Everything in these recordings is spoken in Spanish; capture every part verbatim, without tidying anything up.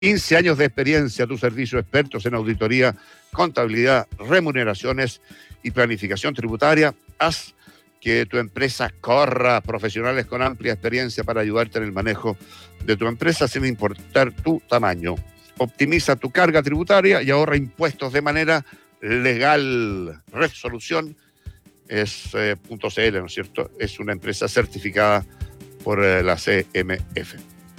quince años de experiencia a tu servicio, expertos en auditoría, contabilidad, remuneraciones y planificación tributaria. Haz que tu empresa corra, profesionales con amplia experiencia para ayudarte en el manejo de tu empresa sin importar tu tamaño. Optimiza tu carga tributaria y ahorra impuestos de manera legal. Resolución es eh, .cl, ¿no es cierto? Es una empresa certificada por eh, la C M F.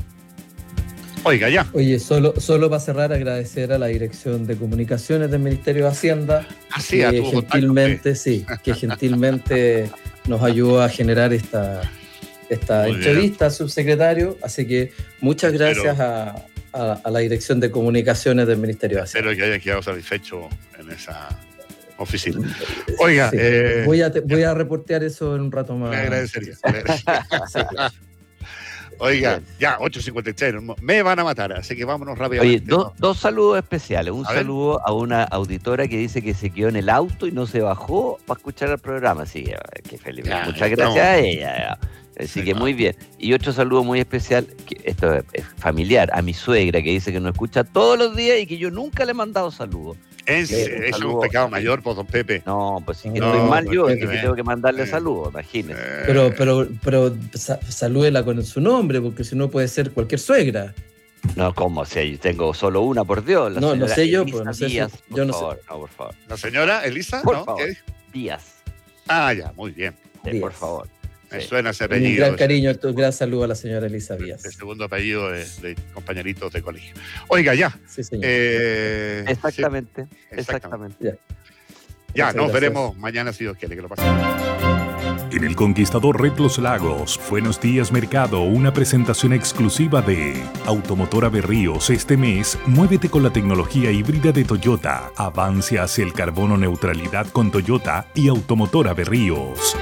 Oiga, ya. Oye, solo, solo para cerrar, agradecer a la Dirección de Comunicaciones del Ministerio de Hacienda, Así, que a tu gentilmente, sí, que gentilmente nos ayudó a generar esta, esta entrevista, subsecretario. Así que muchas gracias a, a, a la Dirección de Comunicaciones del Ministerio de Hacienda. Espero que haya quedado satisfecho en esa oficina. Oiga, sí, eh, voy, a te, voy a reportear eso en un rato más. Me agradecería. Me agradecería. Sí, claro. Oiga, ya, ocho cincuenta y tres, me van a matar, así que vámonos rápidamente. Oye, do, dos saludos especiales. Un a saludo ver. a una auditora que dice que se quedó en el auto y no se bajó para escuchar el programa. Sí, qué feliz. Ya, muchas gracias no. a ella. Así sí, que no. muy bien. Y otro saludo muy especial, que esto es familiar, a mi suegra que dice que nos escucha todos los días y que yo nunca le he mandado saludos. Es, eh, es un pecado mayor, pues, don Pepe. No, pues sí que no, estoy mal pues, yo, pues, es que eh, tengo que mandarle eh, saludos, imagínese. Eh, pero, pero, pero sa- salúdela con su nombre, porque si no puede ser cualquier suegra. No, ¿cómo? Si tengo solo una, por Dios. La no, no sé yo, pues, no sé Díaz, si, yo no favor, sé. No, por favor. ¿La señora Elisa? Por ¿No? favor. ¿Qué? Díaz. Ah, ya, muy bien. Eh, por favor. Me sí. suena ese Un apellido. gran ese, cariño, un gran saludo a la señora Elisa Díaz. El segundo apellido de, de compañeritos de colegio. Oiga, ya. Sí, señor. Eh, Exactamente. sí, Exactamente. Ya, ya Muchas nos gracias. veremos mañana si Dios quiere que lo pase. En el Conquistador Red Los Lagos, Buenos Días Mercado, una presentación exclusiva de Automotora Berríos. Este mes, muévete con la tecnología híbrida de Toyota. Avance hacia el carbono neutralidad con Toyota y Automotora Berríos.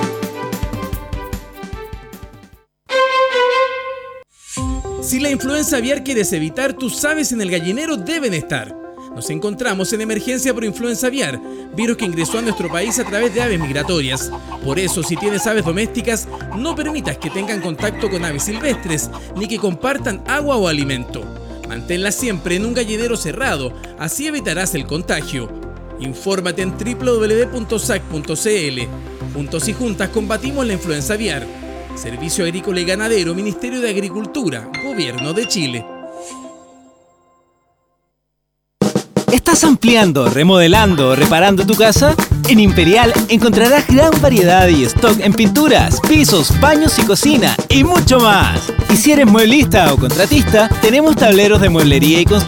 Si la influenza aviar quieres evitar, tus aves en el gallinero deben estar. Nos encontramos en emergencia por influenza aviar, virus que ingresó a nuestro país a través de aves migratorias. Por eso, si tienes aves domésticas, no permitas que tengan contacto con aves silvestres, ni que compartan agua o alimento. Manténlas siempre en un gallinero cerrado, así evitarás el contagio. Infórmate en doble u doble u doble u punto s a c punto c l. Juntos y juntas combatimos la influenza aviar. Servicio Agrícola y Ganadero, Ministerio de Agricultura, Gobierno de Chile. ¿Estás ampliando, remodelando o reparando tu casa? En Imperial encontrarás gran variedad y stock en pinturas, pisos, baños y cocina y mucho más. Y si eres mueblista o contratista, tenemos tableros de mueblería y construcción